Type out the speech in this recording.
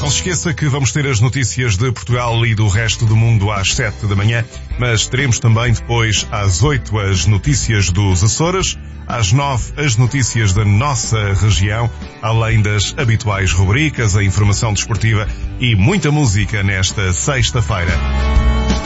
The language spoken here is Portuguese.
Não se esqueça que vamos ter as notícias de Portugal e do resto do mundo às 7 da manhã, mas teremos também depois às 8 as notícias dos Açores, às 9 as notícias da nossa região, além das habituais rubricas, a informação desportiva e muita música nesta sexta-feira.